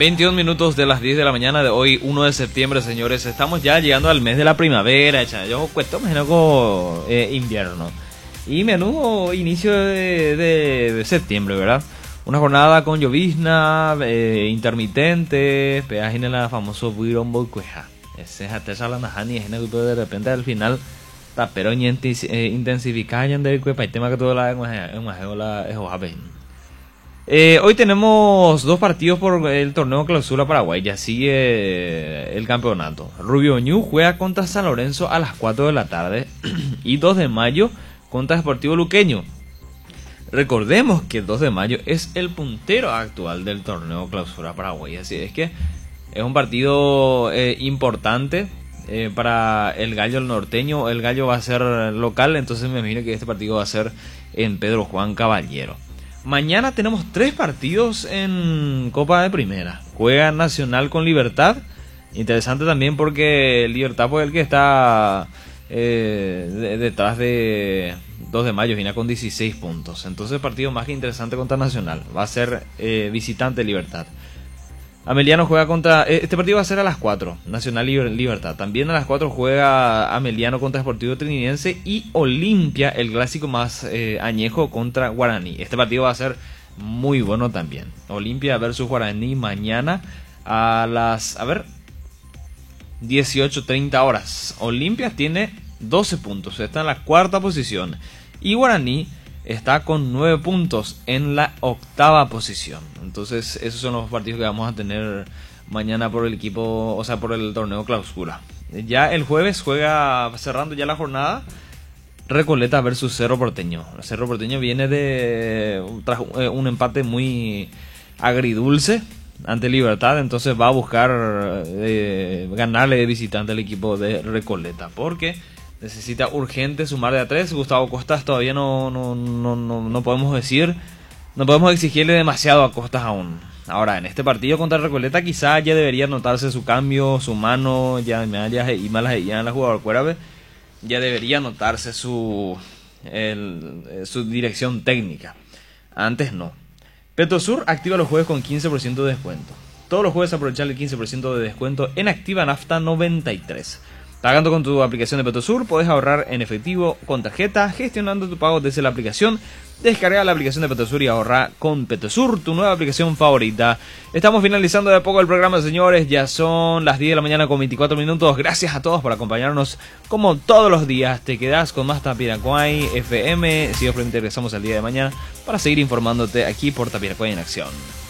21 minutos de las 10 de la mañana de hoy, 1 de septiembre, señores. Estamos ya llegando al mes de la primavera. Yo cuento menos invierno. Y menudo inicio de septiembre, ¿verdad? Una jornada con llovizna, intermitente, peaje en la famoso Buirón Boicueja. Ese es hasta la Najani, es de repente al final, pero intensificar ya de cuepa, y tema que todo la es hoy tenemos dos partidos por el torneo Clausura Paraguay. Ya sigue el campeonato. Rubio Ñu juega contra San Lorenzo a las 4 de la tarde. Y 2 de mayo contra Sportivo Luqueño. Recordemos que el 2 de mayo es el puntero actual del torneo Clausura Paraguay. Así es que es un partido importante para el Gallo norteño. El Gallo va a ser local, entonces me imagino que este partido va a ser en Pedro Juan Caballero. Mañana tenemos 3 partidos en Copa de Primera. Juega Nacional con Libertad. Interesante también porque Libertad fue el que está detrás de 2 de mayo, viene con 16 puntos. Entonces partido más que interesante contra Nacional. Va a ser visitante Libertad. Ameliano juega contra... este partido va a ser a las 4. Nacional Libertad. También a las 4 juega Ameliano contra Sportivo Trinidense. Y Olimpia, el clásico más añejo, contra Guaraní. Este partido va a ser muy bueno también. Olimpia versus Guaraní mañana a las... 18:30 horas. Olimpia tiene 12 puntos. Está en la 4ª posición. Y Guaraní está con 9 puntos en la 8ª posición. Entonces esos son los partidos que vamos a tener mañana por el equipo, o sea, por el torneo Clausura. Ya el jueves juega, cerrando ya la jornada, Recoleta versus Cerro Porteño. Cerro Porteño viene de tras un empate muy agridulce ante Libertad, entonces va a buscar ganarle de visitante al equipo de Recoleta, porque necesita urgente sumar de a 3. Gustavo Costas todavía no podemos decir, no podemos exigirle demasiado a Costas aún. Ahora, en este partido contra Recoleta quizá ya debería notarse su cambio, su mano, ya y malas ya en la jugador Cuérave, ya debería notarse su dirección técnica. Antes no. Petrosur activa los jueves con 15% de descuento. Todos los jueves aprovechar el 15% de descuento en Activa Nafta 93. Pagando con tu aplicación de Petrosur, podés ahorrar en efectivo con tarjeta, gestionando tu pago desde la aplicación. Descarga la aplicación de Petrosur y ahorra con Petrosur, tu nueva aplicación favorita. Estamos finalizando de a poco el programa, señores. Ya son las 10 de la mañana con 24 minutos. Gracias a todos por acompañarnos como todos los días. Te quedás con más Tapiracuay FM. Si Dios permite, regresamos el día de mañana para seguir informándote aquí por Tapiracuay en Acción.